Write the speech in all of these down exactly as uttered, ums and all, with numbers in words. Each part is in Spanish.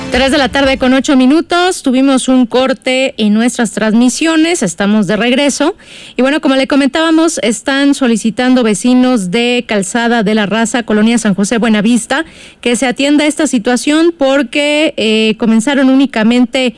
Tres de la tarde con ocho minutos, tuvimos un corte en nuestras transmisiones, estamos de regreso y bueno, como le comentábamos, están solicitando vecinos de Calzada de la Raza, Colonia San José Buenavista, que se atienda esta situación porque eh, comenzaron únicamente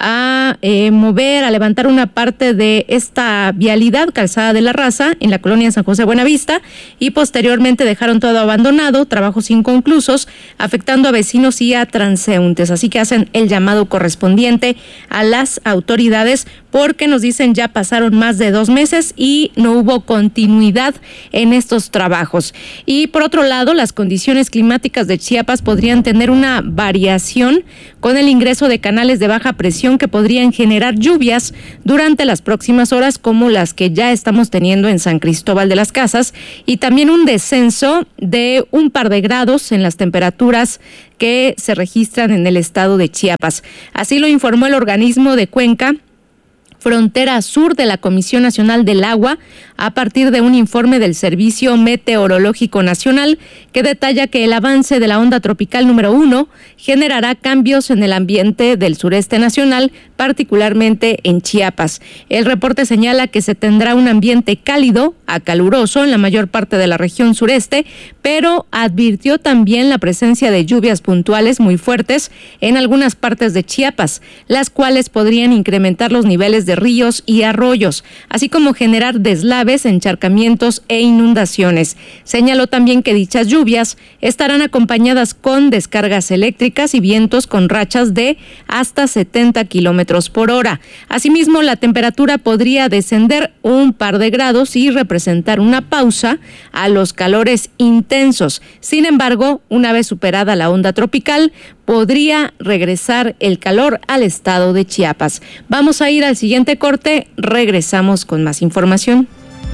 a eh, mover, a levantar una parte de esta vialidad, Calzada de la Raza, en la Colonia San José Buenavista, y posteriormente dejaron todo abandonado, trabajos inconclusos, afectando a vecinos y a transeúntes. Así que hacen el llamado correspondiente a las autoridades porque nos dicen ya pasaron más de dos meses y no hubo continuidad en estos trabajos. Y por otro lado, las condiciones climáticas de Chiapas podrían tener una variación con el ingreso de canales de baja presión que podrían generar lluvias durante las próximas horas, como las que ya estamos teniendo en San Cristóbal de las Casas, y también un descenso de un par de grados en las temperaturas que se registran en el estado de Chiapas. Así lo informó el organismo de Cuenca, frontera sur de la Comisión Nacional del Agua, a partir de un informe del Servicio Meteorológico Nacional que detalla que el avance de la onda tropical número uno generará cambios en el ambiente del sureste nacional, particularmente en Chiapas. El reporte señala que se tendrá un ambiente cálido a caluroso en la mayor parte de la región sureste, pero advirtió también la presencia de lluvias puntuales muy fuertes en algunas partes de Chiapas, las cuales podrían incrementar los niveles de ríos y arroyos, así como generar deslaves, encharcamientos e inundaciones. Señaló también que dichas lluvias estarán acompañadas con descargas eléctricas y vientos con rachas de hasta setenta kilómetros por hora. Asimismo, la temperatura podría descender un par de grados y representar una pausa a los calores intensos. Sin embargo, una vez superada la onda tropical, podría regresar el calor al estado de Chiapas. Vamos a ir al siguiente corte, regresamos con más información.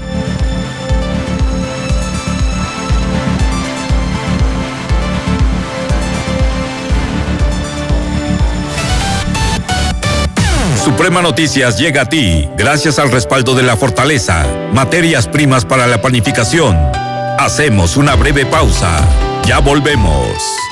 Suprema Noticias llega a ti gracias al respaldo de La Fortaleza, materias primas para la panificación. Hacemos una breve pausa. Ya volvemos.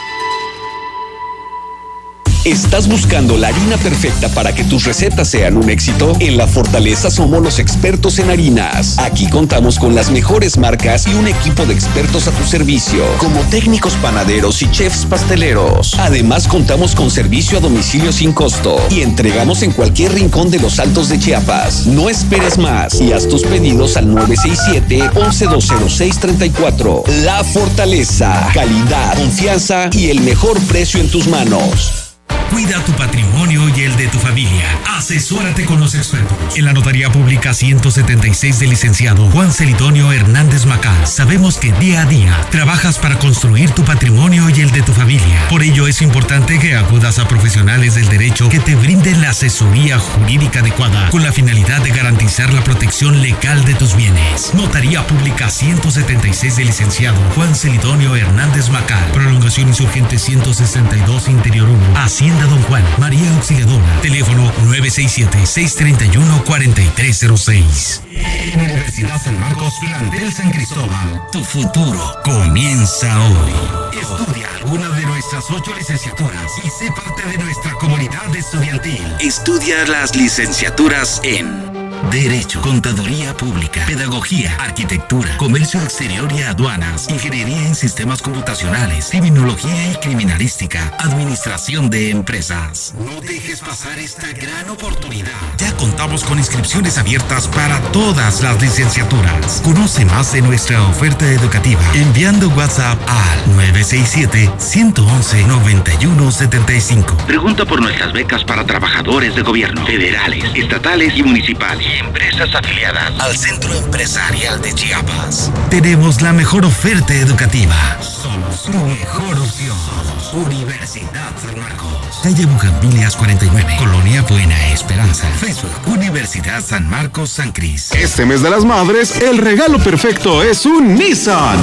¿Estás buscando la harina perfecta para que tus recetas sean un éxito? En La Fortaleza somos los expertos en harinas. Aquí contamos con las mejores marcas y un equipo de expertos a tu servicio, como técnicos panaderos y chefs pasteleros. Además, contamos con servicio a domicilio sin costo y entregamos en cualquier rincón de los Altos de Chiapas. No esperes más y haz tus pedidos al nueve seis siete, once dos cero seis, treinta y cuatro. La Fortaleza, calidad, confianza y el mejor precio en tus manos. Cuida tu patrimonio y el de tu familia. Asesórate con los expertos. En la Notaría Pública ciento setenta y seis del licenciado Juan Celidonio Hernández Macal, sabemos que día a día trabajas para construir tu patrimonio y el de tu familia. Por ello es importante que acudas a profesionales del derecho que te brinden la asesoría jurídica adecuada con la finalidad de garantizar la protección legal de tus bienes. Notaría Pública ciento setenta y seis del licenciado Juan Celidonio Hernández Macal, prolongación Insurgente ciento sesenta y dos Interior uno, Hacienda Don Juan, María Auxiliadora, teléfono nueve seis siete, seis tres uno, cuatro tres cero seis. En Universidad San Marcos, plantel San Cristóbal, tu futuro comienza hoy. Estudia alguna de nuestras ocho licenciaturas y sé parte de nuestra comunidad estudiantil. Estudia las licenciaturas en Derecho, Contaduría Pública, Pedagogía, Arquitectura, Comercio Exterior y Aduanas, Ingeniería en Sistemas Computacionales, Criminología y Criminalística, Administración de Empresas. No dejes pasar esta gran oportunidad. Ya contamos con inscripciones abiertas para todas las licenciaturas. Conoce más de nuestra oferta educativa enviando WhatsApp al nueve seis siete, uno uno uno, nueve uno siete cinco. Pregunta por nuestras becas para trabajadores de gobierno, federales, estatales y municipales. Y empresas afiliadas al Centro Empresarial de Chiapas. Tenemos la mejor oferta educativa. Somos tu mejor opción. Universidad San Marcos. Calle Bugambilias cuarenta y nueve, Colonia Buena Esperanza. Facebook, Universidad San Marcos San Cris. Este mes de las madres, el regalo perfecto es un Nissan.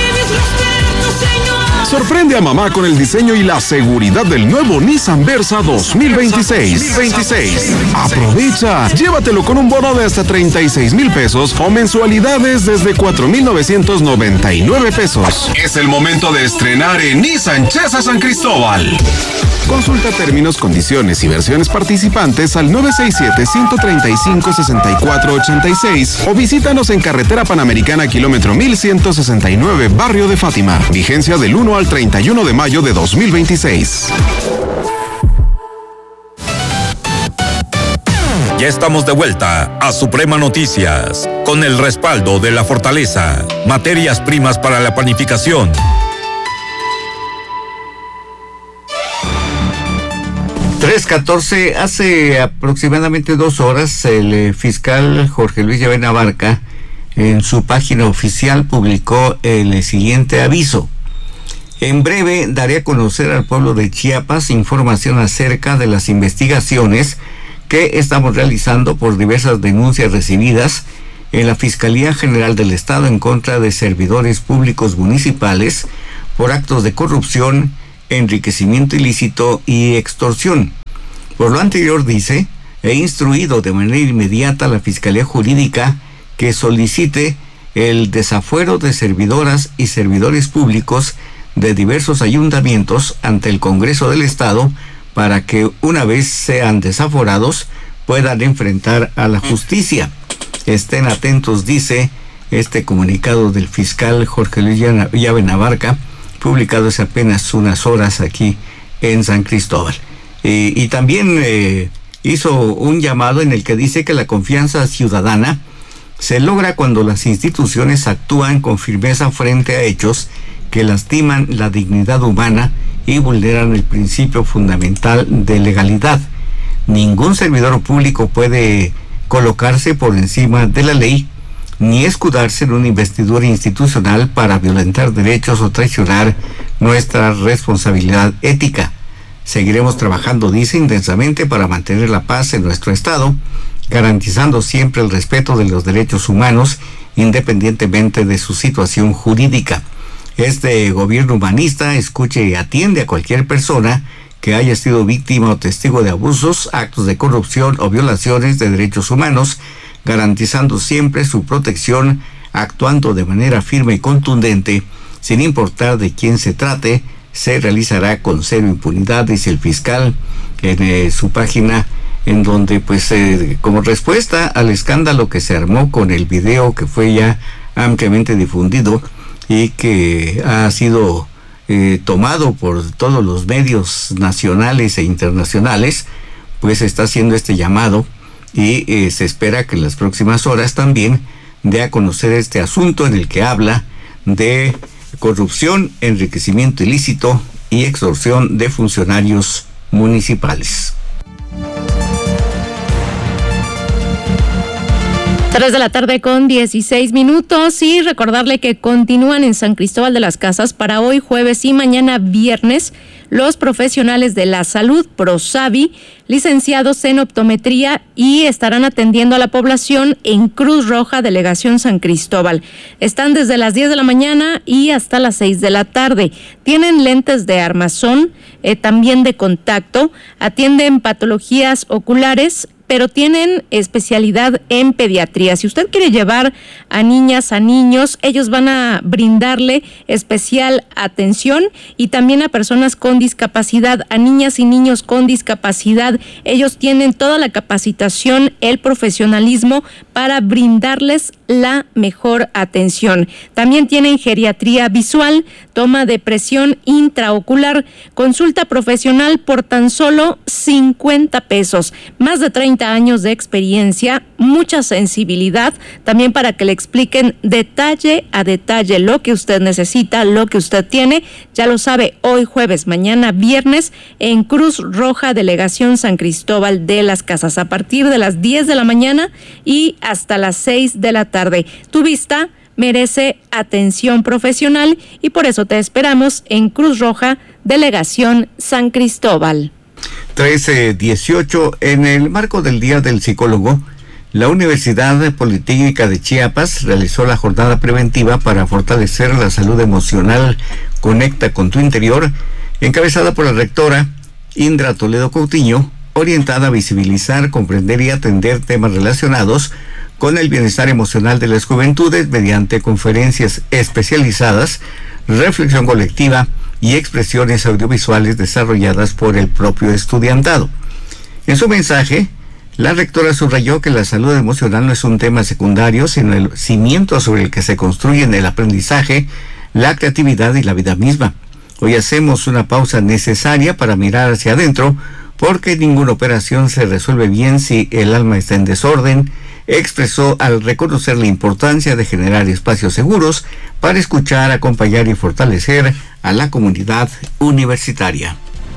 Sorprende a mamá con el diseño y la seguridad del nuevo Nissan Versa dos mil veintiséis. Aprovecha, llévatelo con un bono de hasta treinta y seis mil pesos o mensualidades desde cuatro mil novecientos noventa y nueve pesos. Es el momento de estrenar en Nissan Chesa San Cristóbal. Consulta términos, condiciones y versiones participantes al nueve seis siete, uno tres cinco, seis cuatro ocho seis o visítanos en Carretera Panamericana, kilómetro mil ciento sesenta y nueve, Barrio de Fátima. Vigencia del uno al treinta y uno de mayo de dos mil veintiséis. Ya estamos de vuelta a Suprema Noticias, con el respaldo de La Fortaleza, materias primas para la panificación. tres catorce, hace aproximadamente dos horas, el eh, fiscal Jorge Luis Llaven Abarca, en su página oficial, publicó el eh, siguiente aviso. En breve daré a conocer al pueblo de Chiapas información acerca de las investigaciones que estamos realizando por diversas denuncias recibidas en la Fiscalía General del Estado en contra de servidores públicos municipales por actos de corrupción, enriquecimiento ilícito y extorsión. Por lo anterior, dice, he instruido de manera inmediata a la Fiscalía Jurídica que solicite el desafuero de servidoras y servidores públicos de diversos ayuntamientos ante el Congreso del Estado para que, una vez sean desaforados, puedan enfrentar a la justicia. Estén atentos, dice este comunicado del fiscal Jorge Luis Llaven Abarca, publicado hace apenas unas horas aquí en San Cristóbal. Eh, y también eh, hizo un llamado en el que dice que la confianza ciudadana se logra cuando las instituciones actúan con firmeza frente a hechos que lastiman la dignidad humana y vulneran el principio fundamental de legalidad. Ningún servidor público puede colocarse por encima de la ley ni escudarse en una investidura institucional para violentar derechos o traicionar nuestra responsabilidad ética. Seguiremos trabajando, dice, intensamente para mantener la paz en nuestro estado, garantizando siempre el respeto de los derechos humanos, independientemente de su situación jurídica. Este gobierno humanista escucha y atiende a cualquier persona que haya sido víctima o testigo de abusos, actos de corrupción o violaciones de derechos humanos, garantizando siempre su protección, actuando de manera firme y contundente, sin importar de quién se trate. Se realizará con cero impunidad, dice el fiscal en eh, su página, en donde pues eh, como respuesta al escándalo que se armó con el video que fue ya ampliamente difundido y que ha sido eh, tomado por todos los medios nacionales e internacionales, pues está haciendo este llamado y eh, se espera que en las próximas horas también dé a conocer este asunto en el que habla de corrupción, enriquecimiento ilícito y extorsión de funcionarios municipales. Tres de la tarde con dieciséis minutos y recordarle que continúan en San Cristóbal de las Casas para hoy jueves y mañana viernes los profesionales de la salud ProSavi, licenciados en optometría, y estarán atendiendo a la población en Cruz Roja, Delegación San Cristóbal. Están desde las diez de la mañana y hasta las seis de la tarde. Tienen lentes de armazón, eh, también de contacto, atienden patologías oculares, pero tienen especialidad en pediatría. Si usted quiere llevar a niñas, a niños, ellos van a brindarle especial atención, y también a personas con discapacidad, a niñas y niños con discapacidad. Ellos tienen toda la capacitación, el profesionalismo para brindarles la mejor atención. También tienen geriatría visual, toma de presión intraocular, consulta profesional por tan solo cincuenta pesos, más de treinta años de experiencia, mucha sensibilidad, también para que le expliquen detalle a detalle lo que usted necesita, lo que usted tiene. Ya lo sabe, hoy jueves, mañana viernes, en Cruz Roja, Delegación San Cristóbal de las Casas, a partir de las diez de la mañana y hasta las seis de la tarde. Tu vista merece atención profesional y por eso te esperamos en Cruz Roja, Delegación San Cristóbal. trece dieciocho, en el marco del Día del Psicólogo, la Universidad Politécnica de Chiapas realizó la jornada preventiva para fortalecer la salud emocional. Conecta con tu interior, encabezada por la rectora Indra Toledo Coutinho, orientada a visibilizar, comprender y atender temas relacionados con el bienestar emocional de las juventudes mediante conferencias especializadas, reflexión colectiva y expresiones audiovisuales desarrolladas por el propio estudiantado. En su mensaje, la rectora subrayó que la salud emocional no es un tema secundario, sino el cimiento sobre el que se construyen el aprendizaje, la creatividad y la vida misma. Hoy hacemos una pausa necesaria para mirar hacia adentro, porque ninguna operación se resuelve bien si el alma está en desorden, expresó al reconocer la importancia de generar espacios seguros para escuchar, acompañar y fortalecer a la comunidad universitaria.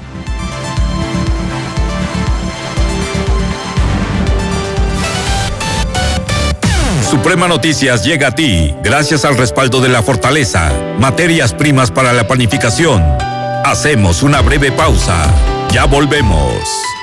Suprema Noticias llega a ti gracias al respaldo de La Fortaleza, materias primas para la panificación. Hacemos una breve pausa. Ya volvemos.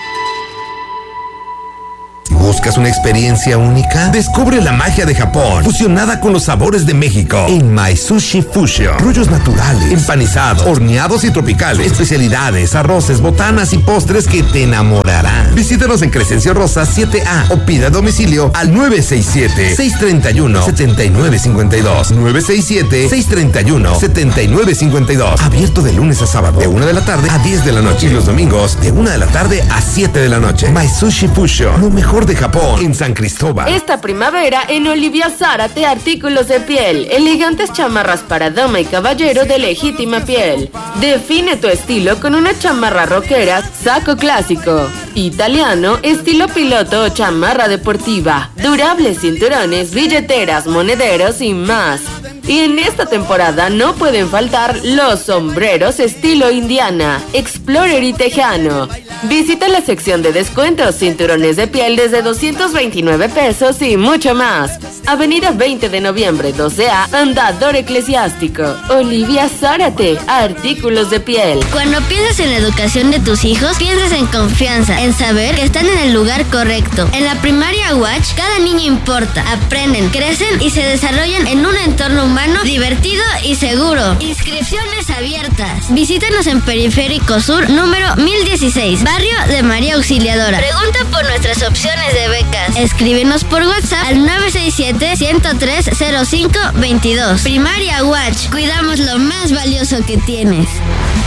¿Buscas una experiencia única? Descubre la magia de Japón, fusionada con los sabores de México en My Sushi Fusion. Rollos naturales, empanizados, horneados y tropicales, especialidades, arroces, botanas y postres que te enamorarán. Visítanos en Crescencio Rosa siete A o pida a domicilio al nueve seis siete, seis tres uno, siete nueve cinco dos. nueve seis siete, seis tres uno, siete nueve cinco dos. Abierto de lunes a sábado, de una de la tarde a diez de la noche. Y los domingos, de una de la tarde a siete de la noche. My Sushi Fusion, lo mejor de Japón en San Cristóbal. Esta primavera en Olivia Zárate, artículos de piel, elegantes chamarras para dama y caballero de legítima piel. Define tu estilo con una chamarra rockera, saco clásico, italiano, estilo piloto o chamarra deportiva, durables cinturones, billeteras, monederos y más. Y en esta temporada no pueden faltar los sombreros estilo indiana, explorer y tejano. Visita la sección de descuentos, cinturones de piel desde doscientos veintinueve pesos y mucho más. Avenida veinte de noviembre, doce A, Andador Eclesiástico. Olivia Zárate, artículos de piel. Cuando piensas en la educación de tus hijos, piensas en confianza, en saber que están en el lugar correcto. En la primaria Watch, cada niño importa. Aprenden, crecen y se desarrollan en un entorno humano divertido y seguro. Inscripciones abiertas. Visítanos en Periférico Sur, número mil dieciséis, barrio de María Auxiliadora. Pregunta por nuestras opciones de becas. Escríbenos por WhatsApp al nueve seis siete, uno cero tres, cero cinco dos dos. Primaria Watch. Cuidamos lo más valioso que tienes.